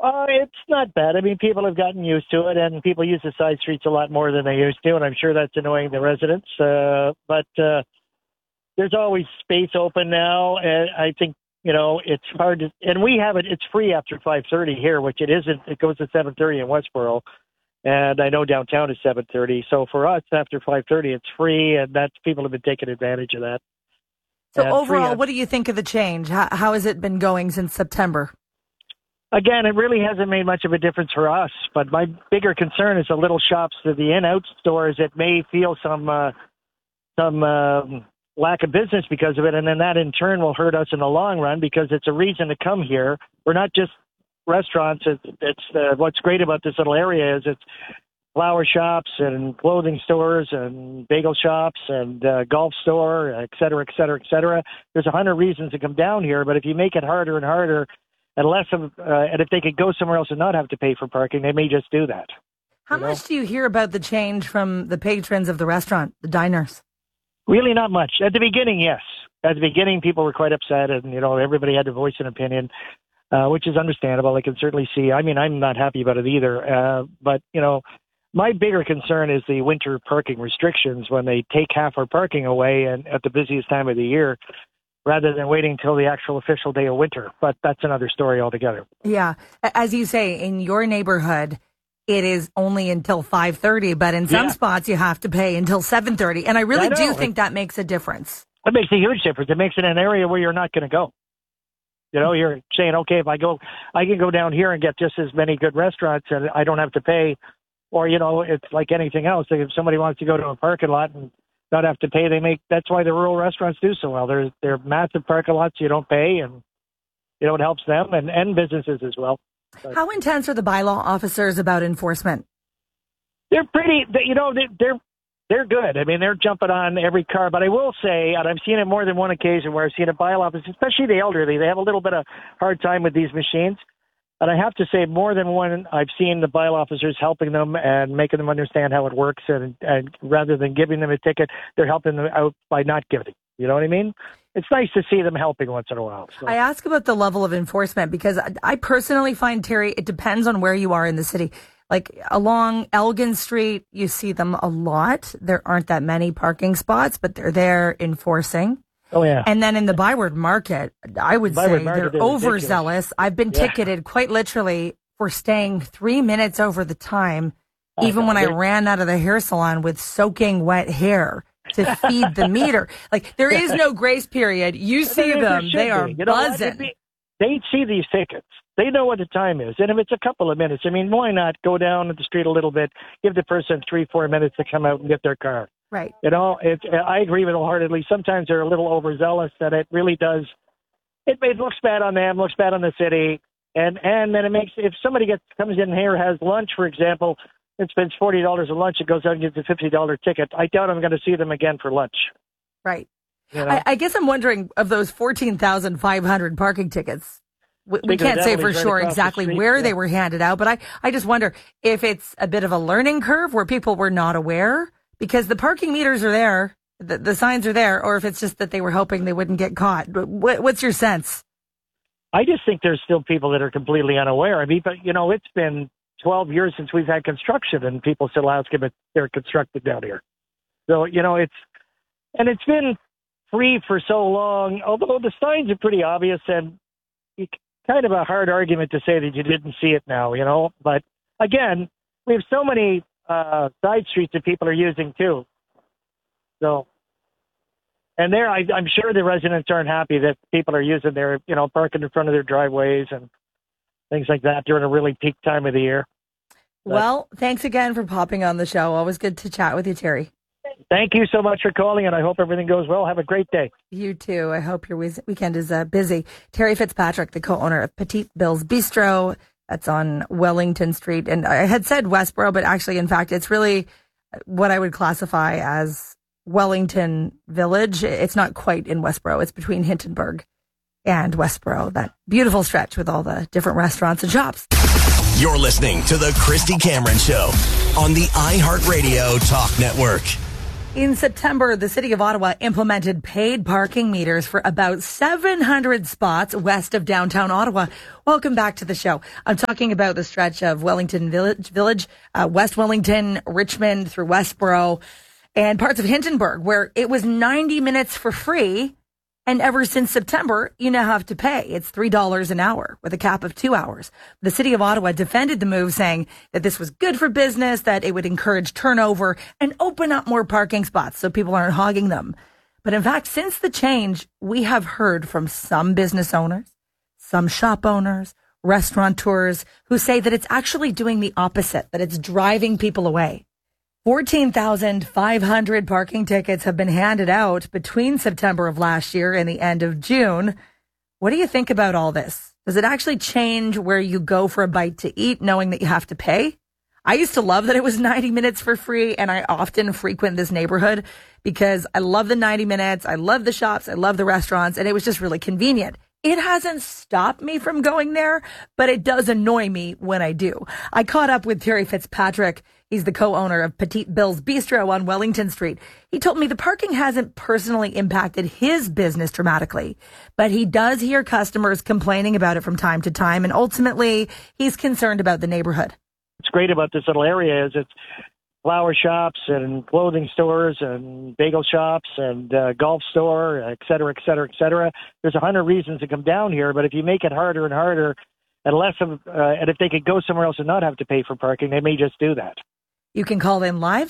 It's not bad. I mean, people have gotten used to it, and people use the side streets a lot more than they used to, and I'm sure that's annoying the residents. But there's always space open now, and I think, it's hard to, and we have it, it's free after 5:30 here, which it isn't. It goes to 7:30 in Westboro, and I know downtown is 7:30. So for us, after 5:30, it's free, and people have been taking advantage of that. So overall, what do you think of the change? How has it been going since September? Again, it really hasn't made much of a difference for us, but my bigger concern is the little shops, the in-out stores that may feel some lack of business because of it, and then that in turn will hurt us in the long run because it's a reason to come here. We're not just restaurants. It's what's great about this little area is it's flower shops and clothing stores and bagel shops and golf store, et cetera, et cetera, et cetera. There's 100 reasons to come down here, but if you make it harder and harder, and if they could go somewhere else and not have to pay for parking, they may just do that. How much do you hear about the change from the patrons of the restaurant, the diners? Really not much. At the beginning, yes. At the beginning, people were quite upset, and, everybody had to voice an opinion, which is understandable. I can certainly see. I mean, I'm not happy about it either. But, my bigger concern is the winter parking restrictions when they take half our parking away and at the busiest time of the year, rather than waiting until the actual official day of winter. But that's another story altogether. Yeah. As you say, in your neighborhood, it is only until 5:30, but in some spots you have to pay until 7:30. And I really do think that makes a difference. It makes a huge difference. It makes it an area where you're not going to go. You're saying, okay, if I can go down here and get just as many good restaurants and I don't have to pay. Or, it's like anything else. If somebody wants to go to a parking lot and not have to pay, that's why the rural restaurants do so well. They're massive parking lots. You don't pay, and it helps them and businesses as well. But how intense are the bylaw officers about enforcement? They're pretty. They're good. I mean, they're jumping on every car. But I will say, and I've seen it more than one occasion where I've seen a bylaw officer, especially the elderly, they have a little bit of hard time with these machines. And I have to say, more than one, I've seen the bylaw officers helping them and making them understand how it works. And rather than giving them a ticket, they're helping them out by not giving. You know what I mean? It's nice to see them helping once in a while. So. I ask about the level of enforcement because I personally find, Terry, it depends on where you are in the city. Like along Elgin Street, you see them a lot. There aren't that many parking spots, but they're there enforcing. Oh, yeah. And then in the Byward Market, I would say they're overzealous. I've been ticketed quite literally for staying 3 minutes over the time, even when I ran out of the hair salon with soaking wet hair to feed the meter. Like, there is no grace period. You see them. They are buzzing. They see these tickets. They know what the time is. And if it's a couple of minutes, I mean, why not go down the street a little bit, give the person 3-4 minutes to come out and get their car. Right. I agree with wholeheartedly. Sometimes they're a little overzealous that it really does. It looks bad on them, looks bad on the city. And then it makes, if somebody comes in here, has lunch, for example, and spends $40 at lunch, it goes out and gets a $50 ticket. I doubt I'm going to see them again for lunch. Right. I guess I'm wondering, of those 14,500 parking tickets, we can't say for sure exactly where they were handed out, but I just wonder if it's a bit of a learning curve where people were not aware. Because the parking meters are there, the signs are there, or if it's just that they were hoping they wouldn't get caught. What's your sense? I just think there's still people that are completely unaware. I mean, but, it's been 12 years since we've had construction, and people still ask if they're constructed down here. So, it's been free for so long, although the signs are pretty obvious, and kind of a hard argument to say that you didn't see it now, But, again, we have so many side streets that people are using too. So, and there, I'm sure the residents aren't happy that people are using their, parking in front of their driveways and things like that during a really peak time of the year. Well, thanks again for popping on the show. Always good to chat with you, Terry. Thank you so much for calling, and I hope everything goes well. Have a great day. You too. I hope your weekend is busy. Terry Fitzpatrick, the co-owner of Petite Bill's Bistro. That's on Wellington Street. And I had said Westboro, but actually, in fact, it's really what I would classify as Wellington Village. It's not quite in Westboro. It's between Hintonburg and Westboro, that beautiful stretch with all the different restaurants and shops. You're listening to The Christy Cameron Show on the iHeartRadio Talk Network. In September, the City of Ottawa implemented paid parking meters for about 700 spots west of downtown Ottawa. Welcome back to the show. I'm talking about the stretch of Wellington Village, West Wellington, Richmond through Westboro, and parts of Hintonburg, where it was 90 minutes for free. And ever since September, you now have to pay. It's $3 an hour with a cap of 2 hours. The City of Ottawa defended the move, saying that this was good for business, that it would encourage turnover and open up more parking spots so people aren't hogging them. But in fact, since the change, we have heard from some business owners, some shop owners, restaurateurs who say that it's actually doing the opposite, that it's driving people away. 14,500 parking tickets have been handed out between September of last year and the end of June. What do you think about all this? Does it actually change where you go for a bite to eat, knowing that you have to pay? I used to love that it was 90 minutes for free, and I often frequent this neighborhood because I love the 90 minutes. I love the shops. I love the restaurants, and it was just really convenient. It hasn't stopped me from going there, but it does annoy me when I do. I caught up with Terry Fitzpatrick. He's the co-owner of Petite Bill's Bistro on Wellington Street. He told me the parking hasn't personally impacted his business dramatically, but he does hear customers complaining about it from time to time, and ultimately, he's concerned about the neighborhood. What's great about this little area is it's flower shops and clothing stores and bagel shops and golf store, et cetera, et cetera, et cetera. There's 100 reasons to come down here, but if you make it harder and harder, and if they could go somewhere else and not have to pay for parking, they may just do that. You can call in live,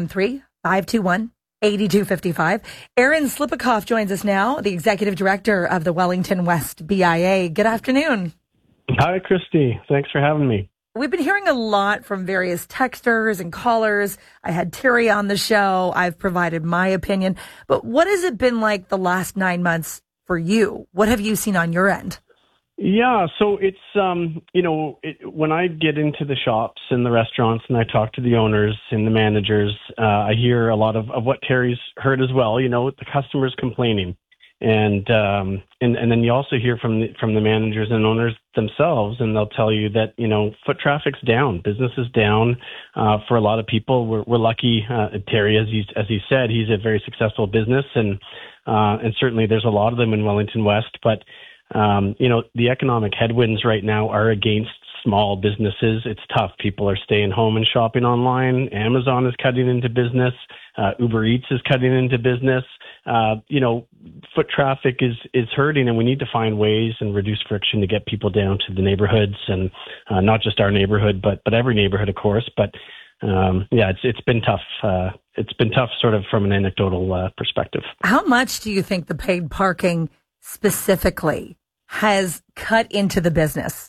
613-521-8255. Aaron Slipikoff joins us now, the executive director of the Wellington West BIA. Good afternoon. Hi, Christy. Thanks for having me. We've been hearing a lot from various texters and callers. I had Terry on the show. I've provided my opinion. But what has it been like the last 9 months for you? What have you seen on your end? Yeah, so it's, when I get into the shops and the restaurants and I talk to the owners and the managers, I hear a lot of what Terry's heard as well, the customers complaining. And then you also hear from the managers and owners themselves, and they'll tell you that, foot traffic's down, business is down, for a lot of people. We're lucky, Terry, as he said, he's a very successful business, and certainly there's a lot of them in Wellington West, but the economic headwinds right now are against small businesses. It's tough. People are staying home and shopping online. Amazon is cutting into business. Uber Eats is cutting into business. Foot traffic is hurting, and we need to find ways and reduce friction to get people down to the neighborhoods, and not just our neighborhood, but every neighborhood, of course. But it's been tough. It's been tough sort of from an anecdotal perspective. How much do you think the paid parking specifically has cut into the business?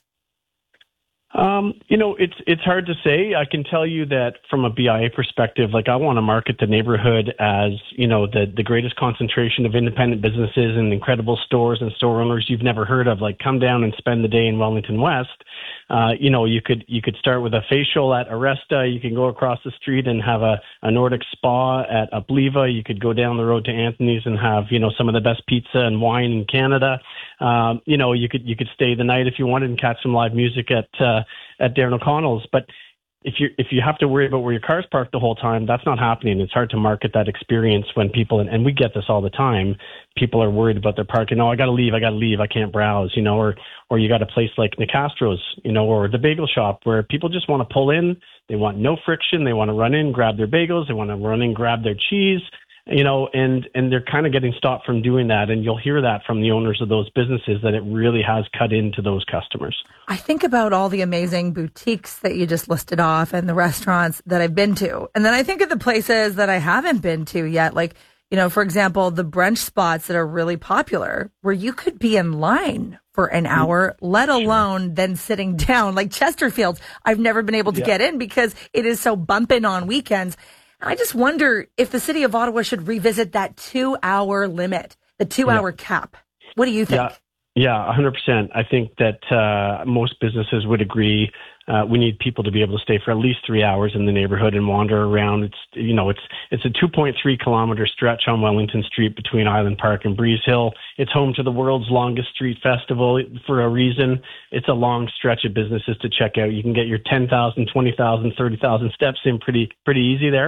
It's hard to say. I can tell you that from a BIA perspective, I want to market the neighborhood as, the greatest concentration of independent businesses and incredible stores and store owners you've never heard of. Come down and spend the day in Wellington West. You could start with a facial at Aresta. You can go across the street and have a Nordic spa at Upliva. You could go down the road to Anthony's and have, some of the best pizza and wine in Canada. You could stay the night if you wanted and catch some live music at Darren O'Connell's. But if you have to worry about where your car's parked the whole time, that's not happening. It's hard to market that experience when people, and we get this all the time, people are worried about their parking. Oh, I got to leave, I can't browse, or you got a place like Nicastro's, or the bagel shop where people just want to pull in. They want no friction. They want to run in, grab their bagels. They want to run in, grab their cheese. And they're kind of getting stopped from doing that. And you'll hear that from the owners of those businesses, that it really has cut into those customers. I think about all the amazing boutiques that you just listed off and the restaurants that I've been to. And then I think of the places that I haven't been to yet. For example, the brunch spots that are really popular where you could be in line for an hour, let alone then sitting down, like Chesterfield's. I've never been able to get in because it is so bumping on weekends. I just wonder if the City of Ottawa should revisit that 2 hour limit, the 2 hour cap. What do you think? Yeah, 100%. I think that most businesses would agree. We need people to be able to stay for at least 3 hours in the neighborhood and wander around. It's a 2.3 kilometer stretch on Wellington Street between Island Park and Breeze Hill. It's home to the world's longest street festival for a reason. It's a long stretch of businesses to check out. You can get your 10,000, 20,000, 30,000 steps in pretty easy there.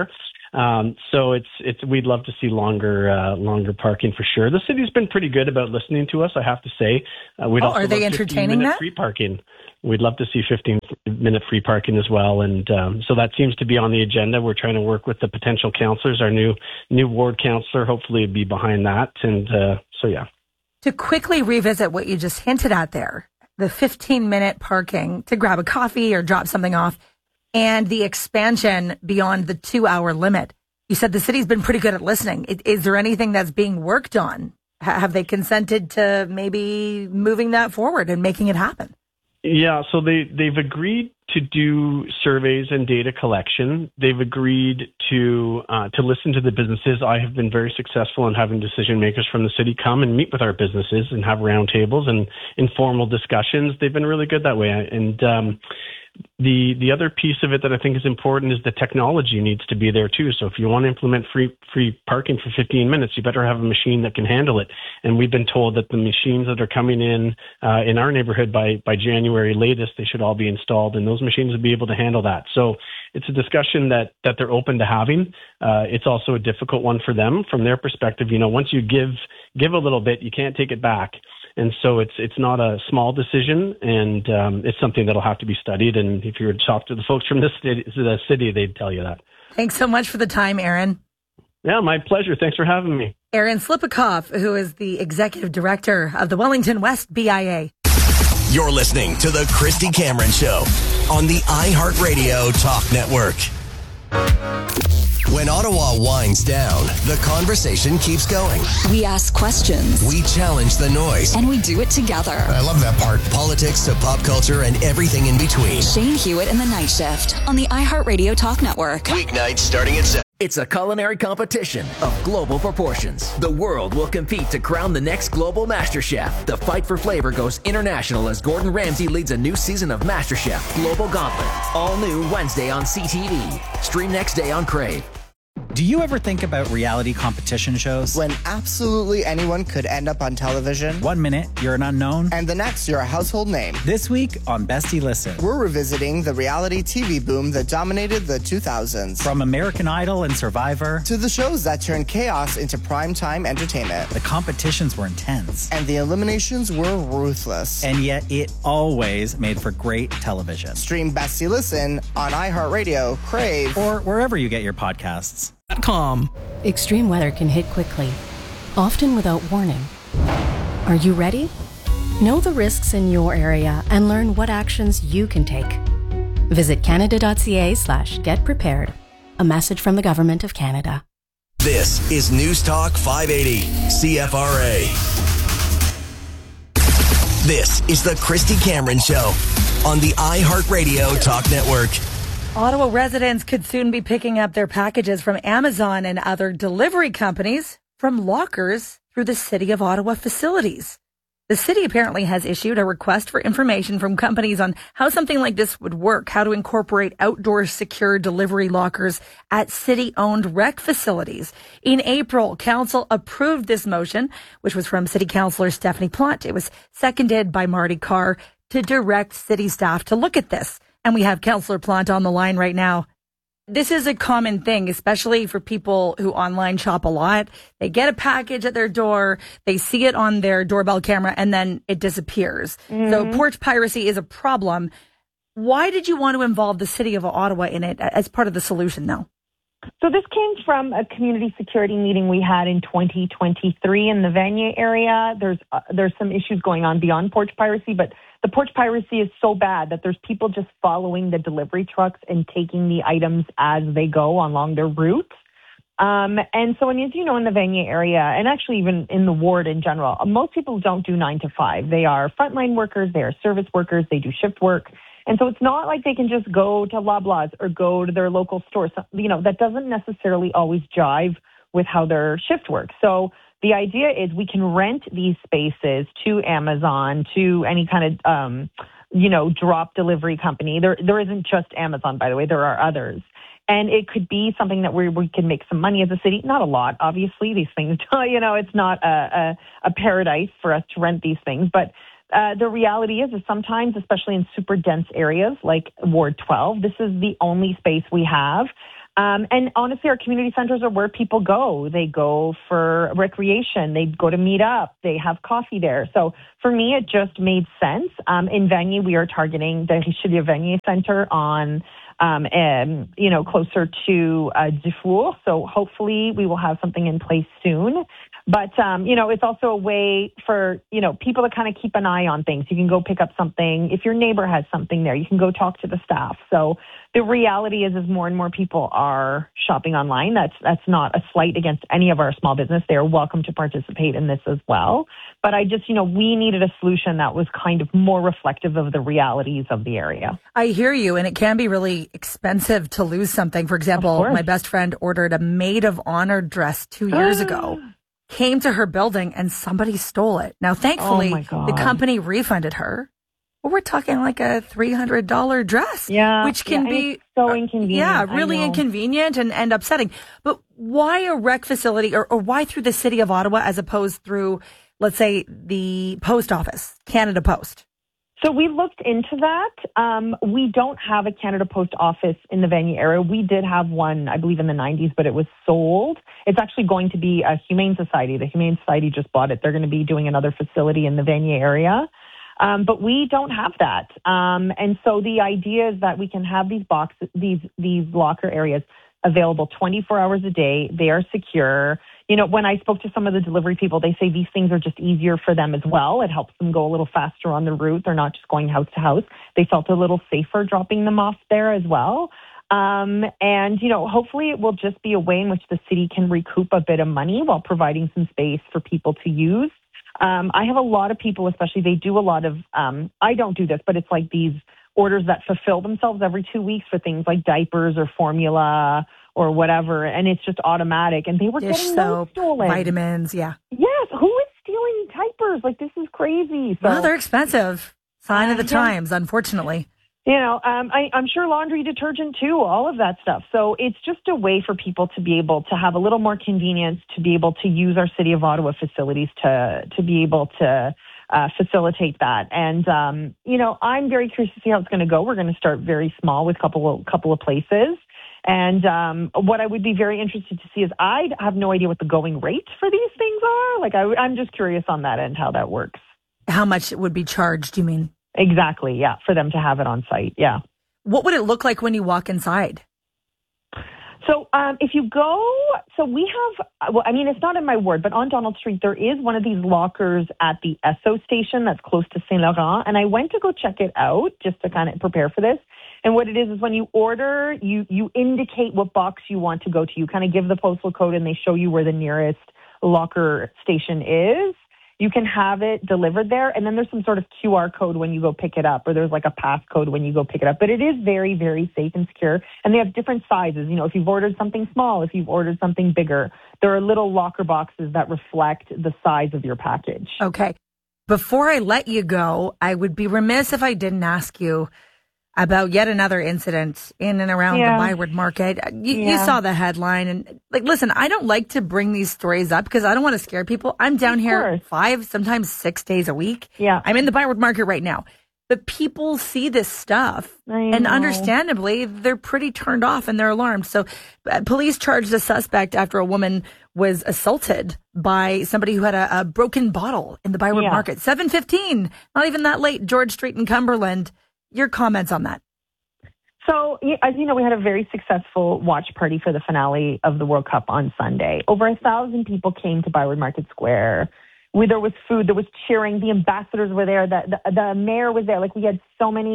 So we'd love to see longer parking for sure. The city's been pretty good about listening to us, I have to say. We'd also are they love entertaining that? free parking. We'd love to see 15-minute free parking as well. And so that seems to be on the agenda. We're trying to work with the potential councillors. Our new ward councillor hopefully would be behind that. And so, yeah. To quickly revisit what you just hinted at there, the 15-minute parking to grab a coffee or drop something off, and the expansion beyond the 2-hour limit. You said the city's been pretty good at listening. Is there anything that's being worked on? Have they consented to maybe moving that forward and making it happen? Yeah, so they've agreed to do surveys and data collection. They've agreed to listen to the businesses. I have been very successful in having decision makers from the city come and meet with our businesses and have roundtables and informal discussions. They've been really good that way. And the other piece of it that I think is important is the technology needs to be there too. So if you want to implement free parking for 15 minutes, you better have a machine that can handle it. And we've been told that the machines that are coming in our neighborhood by January latest, they should all be installed, and those machines will be able to handle that. So it's a discussion that they're open to having. It's also a difficult one for them from their perspective. Once you give a little bit, you can't take it back. And so it's not a small decision, and it's something that'll have to be studied. And if you were to talk to the folks from the city, they'd tell you that. Thanks so much for the time, Aaron. Yeah, my pleasure. Thanks for having me. Aaron Slipikoff, who is the executive director of the Wellington West BIA. You're listening to The Christy Cameron Show on the iHeartRadio Talk Network. When Ottawa winds down, the conversation keeps going. We ask questions. We challenge the noise. And we do it together. I love that part. Politics to pop culture and everything in between. Shane Hewitt and the Night Shift on the iHeartRadio Talk Network. Weeknights starting at 7. It's a culinary competition of global proportions. The world will compete to crown the next global MasterChef. The fight for flavor goes international as Gordon Ramsay leads a new season of MasterChef Global Gauntlet. All new Wednesday on CTV. Stream next day on Crave. Do you ever think about reality competition shows? When absolutely anyone could end up on television. 1 minute, you're an unknown. And the next, you're a household name. This week on Bestie Listen, we're revisiting the reality TV boom that dominated the 2000s. From American Idol and Survivor to the shows that turned chaos into primetime entertainment. The competitions were intense. And the eliminations were ruthless. And yet it always made for great television. Stream Bestie Listen on iHeartRadio, Crave, or wherever you get your podcasts. Extreme weather can hit quickly, often without warning. Are you ready? Know the risks in your area and learn what actions you can take. Visit canada.ca/get prepared. A message from the Government of Canada. This is News Talk 580 CFRA. This is the Christy Cameron Show on the iHeartRadio Talk Network. Ottawa residents could soon be picking up their packages from Amazon and other delivery companies from lockers through the City of Ottawa facilities. The city apparently has issued a request for information from companies on how something like this would work, how to incorporate outdoor secure delivery lockers at city-owned rec facilities. In April, council approved this motion, which was from City Councillor Stephanie Plante. It was seconded by Marty Carr to direct city staff to look at this. And we have Councillor Plante on the line right now. This is a common thing, especially for people who online shop a lot. They get a package at their door, they see it on their doorbell camera, and then it disappears. Mm-hmm. So porch piracy is a problem. Why did you want to involve the City of Ottawa in it as part of the solution, though? So this came from a community security meeting we had in 2023 in the Vanier area. There's some issues going on beyond porch piracy, but the porch piracy is so bad that there's people just following the delivery trucks and taking the items as they go along their routes. And so, as you know, in the Vanier area, and actually even in the ward in general, most people don't do 9 to 5. They are frontline workers, they are service workers, they do shift work. And so it's not like they can just go to Loblaws or go to their local store. So, that doesn't necessarily always jive with how their shift works. So the idea is we can rent these spaces to Amazon, to any kind of, drop delivery company. There isn't just Amazon, by the way. There are others. And it could be something that we can make some money as a city. Not a lot, obviously. These things, it's not a paradise for us to rent these things. But the reality is sometimes, especially in super dense areas like Ward 12, this is the only space we have. And honestly, our community centers are where people go. They go for recreation. They go to meet up. They have coffee there. So for me, it just made sense. In Vanier, we are targeting the Richelieu Vanier Center on, closer to Dufour. So hopefully we will have something in place soon. But, it's also a way for, people to kind of keep an eye on things. You can go pick up something. If your neighbor has something there, you can go talk to the staff. So the reality is more and more people are shopping online. That's not a slight against any of our small business. They are welcome to participate in this as well. But I just, we needed a solution that was kind of more reflective of the realities of the area. I hear you, and it can be really expensive to lose something. For example, my best friend ordered a maid of honor dress 2 years ago. Came to her building and somebody stole it. Now, thankfully, the company refunded her. But we're talking like a $300 dress, which can be so inconvenient. Yeah, really inconvenient and upsetting. But why a rec facility or why through the city of Ottawa as opposed through, let's say, the post office, Canada Post? So we looked into that. We don't have a Canada Post office in the Vanier area. We did have one, I believe, in the 90s, but it was sold. It's actually going to be a Humane Society. The Humane Society just bought it. They're going to be doing another facility in the Vanier area. But we don't have that. And so the idea is that we can have these boxes, these locker areas available 24 hours a day. They are secure. When I spoke to some of the delivery people, they say these things are just easier for them as well. It helps them go a little faster on the route. They're not just going house to house. They felt a little safer dropping them off there as well. Hopefully it will just be a way in which the city can recoup a bit of money while providing some space for people to use. I have a lot of people, especially they do a lot of, I don't do this, but it's like these orders that fulfill themselves every 2 weeks for things like diapers or formula or whatever, and it's just automatic. And they were getting those stolen. Vitamins, yeah. Yes, who is stealing diapers? Like, this is crazy. So, well, they're expensive. Sign of the times, unfortunately. I'm sure laundry detergent too, all of that stuff. So it's just a way for people to be able to have a little more convenience, to be able to use our City of Ottawa facilities to be able to facilitate that. And, I'm very curious to see how it's going to go. We're going to start very small with a couple of places. And what I would be very interested to see is I have no idea what the going rates for these things are. Like, I'm just curious on that end, how that works. How much it would be charged, you mean? Exactly, yeah, for them to have it on site, yeah. What would it look like when you walk inside? So if you go, so we have, it's not in my ward, but on Donald Street, there is one of these lockers at the Esso station that's close to Saint Laurent. And I went to go check it out just to kind of prepare for this. And what it is when you order, you indicate what box you want to go to. You kind of give the postal code and they show you where the nearest locker station is. You can have it delivered there, and then there's some sort of QR code when you go pick it up, or there's like a passcode when you go pick it up. But it is very, very safe and secure, and they have different sizes. If you've ordered something small, if you've ordered something bigger, there are little locker boxes that reflect the size of your package. Okay. Before I let you go, I would be remiss if I didn't ask you about yet another incident in and around the Byward Market. You saw the headline, and listen, I don't like to bring these stories up because I don't want to scare people. I'm down here 5, sometimes 6 days a week. Yeah. I'm in the Byward Market right now. But people see this stuff, and understandably, they're pretty turned off and they're alarmed. So police charged a suspect after a woman was assaulted by somebody who had a broken bottle in the Byward Market. 7:15, not even that late, George Street in Cumberland. Your comments on that? So, as you know, we had a very successful watch party for the finale of the World Cup on Sunday. Over 1,000 people came to Byward Market Square. There was food, there was cheering, the ambassadors were there, the mayor was there. We had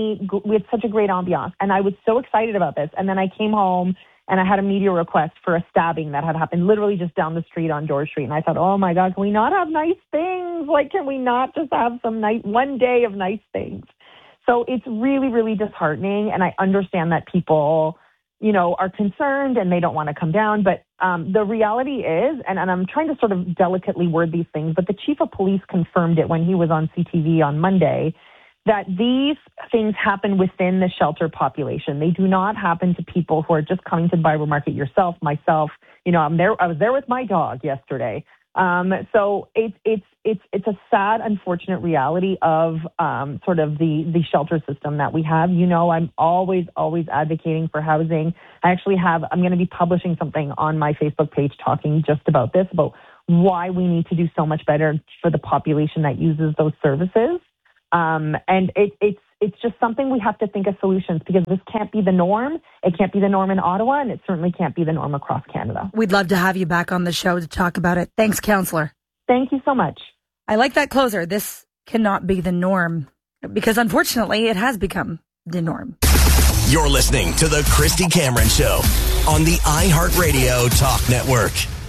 such a great ambiance, and I was so excited about this. And then I came home and I had a media request for a stabbing that had happened literally just down the street on George Street. And I thought, oh my God, can we not have nice things? Can we not just have one day of nice things? So it's really, really disheartening, and I understand that people, are concerned and they don't want to come down. But the reality is, and I'm trying to sort of delicately word these things, but the chief of police confirmed it when he was on CTV on Monday, that these things happen within the shelter population. They do not happen to people who are just coming to the Byward Market, yourself, myself. I was there with my dog yesterday. So it's a sad, unfortunate reality of sort of the shelter system that we have. You know, I'm always advocating for housing. I'm going to be publishing something on my Facebook page talking just about this, about why we need to do so much better for the population that uses those services. And it's just something we have to think of solutions, because this can't be the norm. It can't be the norm in Ottawa, and it certainly can't be the norm across Canada. We'd love to have you back on the show to talk about it. Thanks, Councillor. Thank you so much. I like that closer. This cannot be the norm, because unfortunately it has become the norm. You're listening to The Christy Cameron Show on the iHeartRadio Talk Network.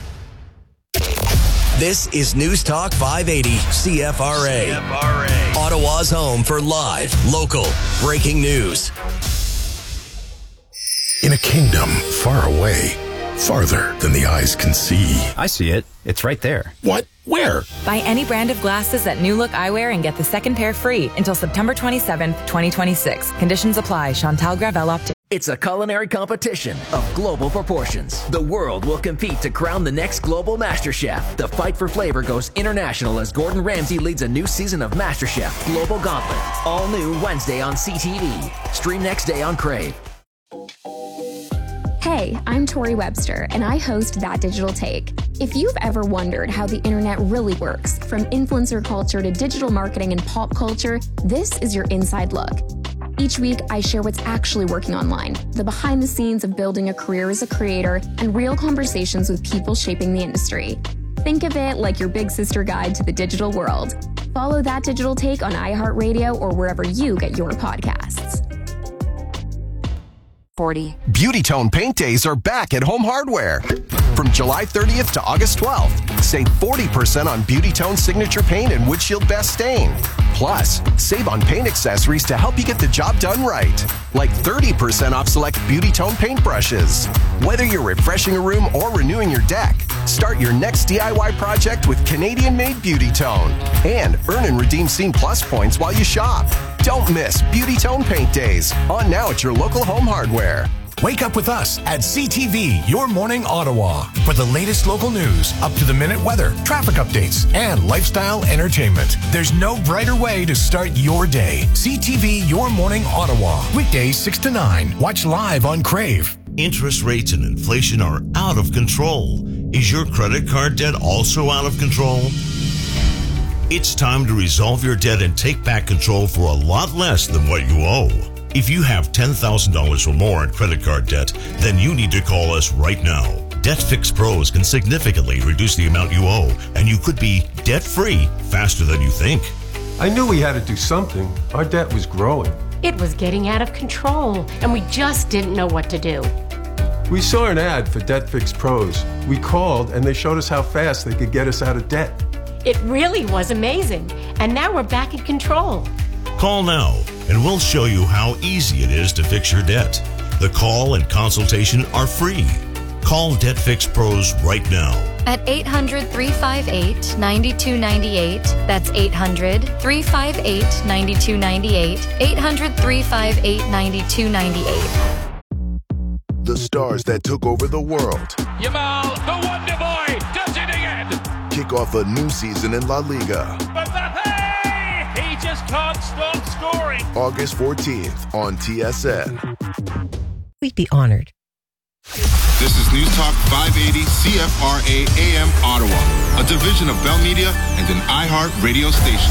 This is News Talk 580 CFRA. Ottawa's home for live, local, breaking news. In a kingdom far away, farther than the eyes can see. I see it. It's right there. What? Where? Buy any brand of glasses at New Look Eyewear and get the second pair free until September 27th, 2026. Conditions apply. Chantal Gravel Optic. It's a culinary competition of global proportions. The world will compete to crown the next global MasterChef. The fight for flavor goes international as Gordon Ramsay leads a new season of MasterChef Global Gauntlet. All new Wednesday on CTV. Stream next day on Crave. Hey, I'm Tori Webster, and I host That Digital Take. If you've ever wondered how the internet really works, from influencer culture to digital marketing and pop culture, this is your inside look. Each week, I share what's actually working online, the behind the scenes of building a career as a creator, and real conversations with people shaping the industry. Think of it like your big sister guide to the digital world. Follow That Digital Take on iHeartRadio or wherever you get your podcasts. 40. Beauty Tone Paint Days are back at Home Hardware. From July 30th to August 12th, save 40% on Beauty Tone Signature Paint and Windshield Best Stain. Plus, save on paint accessories to help you get the job done right. Like 30% off select Beauty Tone paintbrushes. Whether you're refreshing a room or renewing your deck, start your next DIY project with Canadian-made Beauty Tone. And earn and redeem Scene Plus points while you shop. Don't miss Beauty Tone Paint Days. On now at your local Home Hardware. Wake up with us at CTV, Your Morning Ottawa, for the latest local news, up-to-the-minute weather, traffic updates, and lifestyle entertainment. There's no brighter way to start your day. CTV, Your Morning Ottawa, weekdays 6 to 9. Watch live on Crave. Interest rates and inflation are out of control. Is your credit card debt also out of control? It's time to resolve your debt and take back control for a lot less than what you owe. If you have $10,000 or more in credit card debt, then you need to call us right now. Debt Fix Pros can significantly reduce the amount you owe, and you could be debt-free faster than you think. I knew we had to do something. Our debt was growing. It was getting out of control, and we just didn't know what to do. We saw an ad for Debt Fix Pros. We called, and they showed us how fast they could get us out of debt. It really was amazing, and now we're back in control. Call now, and we'll show you how easy it is to fix your debt. The call and consultation are free. Call Debt Fix Pros right now. At 800-358-9298. That's 800-358-9298. 800-358-9298. The stars that took over the world. Yamal, the Wonder Boy, does it again. Kick off a new season in La Liga. He just can't stop scoring. August 14th on TSN. We'd be honored. This is News Talk 580 CFRA AM Ottawa, a division of Bell Media and an iHeart radio station.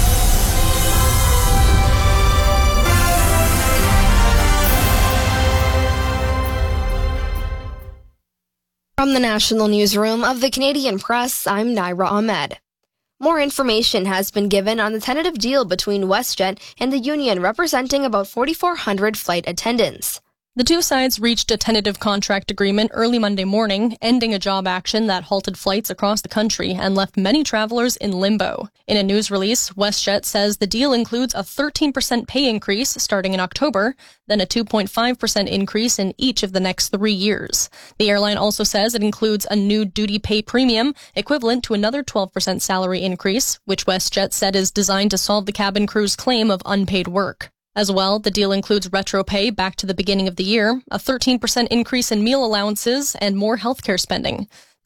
From the National Newsroom of the Canadian Press, I'm Naira Ahmed. More information has been given on the tentative deal between WestJet and the union representing about 4,400 flight attendants. The two sides reached a tentative contract agreement early Monday morning, ending a job action that halted flights across the country and left many travelers in limbo. In a news release, WestJet says the deal includes a 13% pay increase starting in October, then a 2.5% increase in each of the next 3 years. The airline also says it includes a new duty pay premium, equivalent to another 12% salary increase, which WestJet said is designed to solve the cabin crew's claim of unpaid work. As well, the deal includes retro pay back to the beginning of the year, a 13% increase in meal allowances, and more healthcare spending.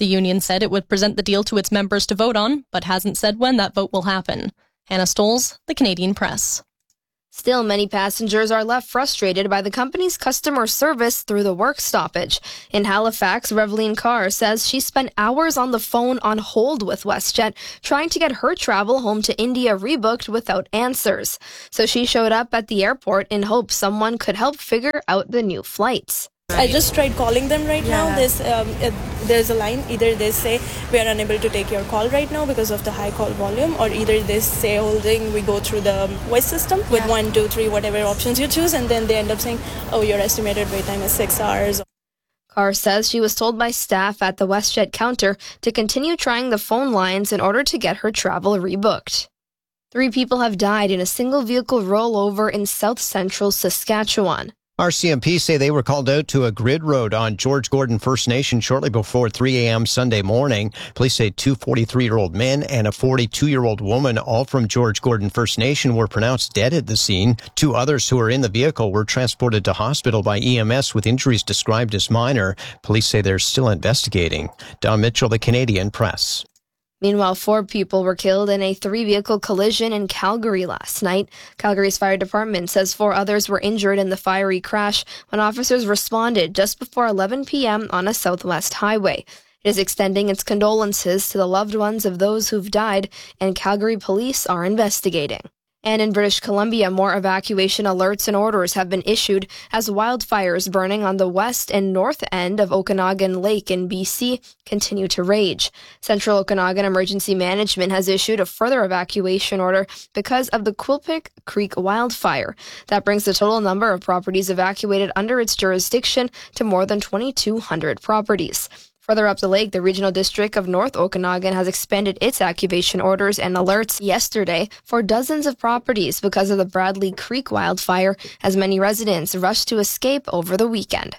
The union said it would present the deal to its members to vote on, but hasn't said when that vote will happen. Hannah Stoles, The Canadian Press. Still, many passengers are left frustrated by the company's customer service through the work stoppage. In Halifax, Reveline Carr says she spent hours on the phone on hold with WestJet, trying to get her travel home to India rebooked without answers. So she showed up at the airport in hopes someone could help figure out the new flights. I just tried calling them right now. There's a line. Either they say we are unable to take your call right now because of the high call volume, or either they say holding, we go through the voice system with 1, 2, 3, whatever options you choose, and then they end up saying, oh, your estimated wait time is 6 hours. Carr says she was told by staff at the WestJet counter to continue trying the phone lines in order to get her travel rebooked. 3 people have died in a single vehicle rollover in south central Saskatchewan. RCMP say they were called out to a grid road on George Gordon First Nation shortly before 3 a.m. Sunday morning. Police say 2 43-year-old men and a 42-year-old woman, all from George Gordon First Nation, were pronounced dead at the scene. 2 others who were in the vehicle were transported to hospital by EMS with injuries described as minor. Police say they're still investigating. Don Mitchell, The Canadian Press. Meanwhile, 4 people were killed in a 3-vehicle collision in Calgary last night. Calgary's fire department says 4 others were injured in the fiery crash when officers responded just before 11 p.m. on a southwest highway. It is extending its condolences to the loved ones of those who've died, and Calgary police are investigating. And in British Columbia, more evacuation alerts and orders have been issued as wildfires burning on the west and north end of Okanagan Lake in BC continue to rage. Central Okanagan Emergency Management has issued a further evacuation order because of the Quilpic Creek wildfire. That brings the total number of properties evacuated under its jurisdiction to more than 2,200 properties. Further up the lake, the Regional District of North Okanagan has expanded its evacuation orders and alerts yesterday for dozens of properties because of the Bradley Creek wildfire, as many residents rushed to escape over the weekend.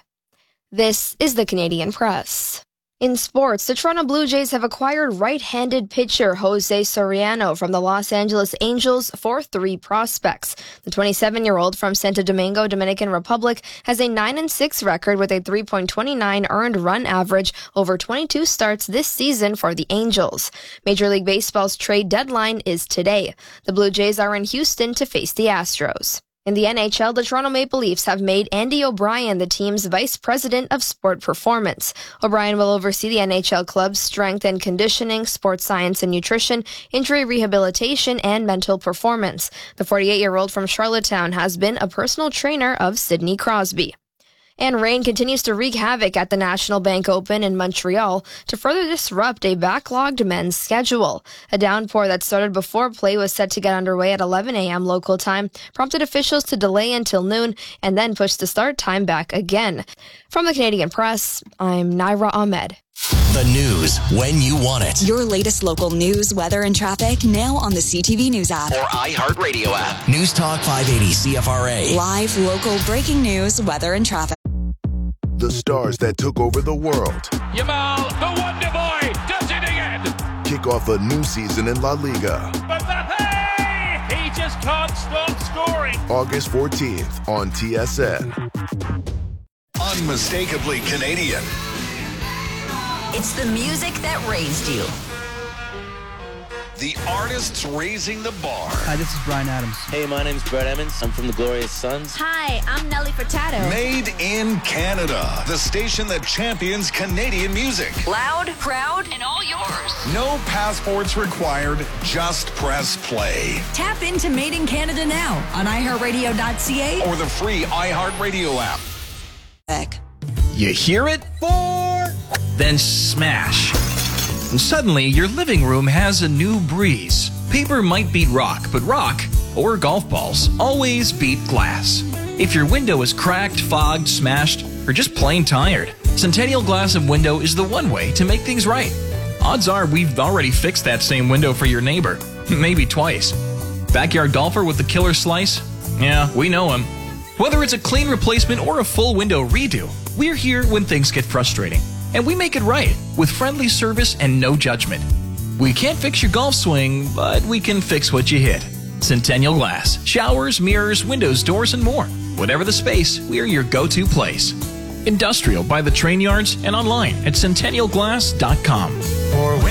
This is the Canadian Press. In sports, the Toronto Blue Jays have acquired right-handed pitcher Jose Soriano from the Los Angeles Angels for 3 prospects. The 27-year-old from Santo Domingo, Dominican Republic, has a 9-6 record with a 3.29 earned run average over 22 starts this season for the Angels. Major League Baseball's trade deadline is today. The Blue Jays are in Houston to face the Astros. In the NHL, the Toronto Maple Leafs have made Andy O'Brien the team's vice president of sport performance. O'Brien will oversee the NHL club's strength and conditioning, sports science and nutrition, injury rehabilitation, and mental performance. The 48-year-old from Charlottetown has been a personal trainer of Sidney Crosby. And rain continues to wreak havoc at the National Bank Open in Montreal to further disrupt a backlogged men's schedule. A downpour that started before play was set to get underway at 11 a.m. local time prompted officials to delay until noon and then push the start time back again. From the Canadian Press, I'm Naira Ahmed. The news when you want it. Your latest local news, weather, and traffic now on the CTV News app. Or iHeartRadio app. News Talk 580 CFRA. Live, local, breaking news, weather, and traffic. The stars that took over the world. Yamal, the Wonder Boy, does it again. Kick off a new season in La Liga. Mbappe, he just can't stop scoring. August 14th on TSN. Unmistakably Canadian. It's the music that raised you. The artists raising the bar. Hi, this is Bryan Adams. Hey, my name's Brett Emmons. I'm from the Glorious Sons. Hi, I'm Nelly Furtado. Made in Canada. The station that champions Canadian music. Loud, proud, and all yours. No passports required. Just press play. Tap into Made in Canada now on iHeartRadio.ca or the free iHeartRadio app. You hear it? 4. Then smash. And suddenly, your living room has a new breeze. Paper might beat rock, but rock, or golf balls, always beat glass. If your window is cracked, fogged, smashed, or just plain tired, Centennial Glass and Window is the one way to make things right. Odds are we've already fixed that same window for your neighbor. Maybe twice. Backyard golfer with the killer slice? Yeah, we know him. Whether it's a clean replacement or a full window redo, we're here when things get frustrating. And we make it right with friendly service and no judgment. We can't fix your golf swing, but we can fix what you hit. Centennial Glass. Showers, mirrors, windows, doors, and more. Whatever the space, we're your go-to place. industrial by the train yards, and online at centennialglass.com. For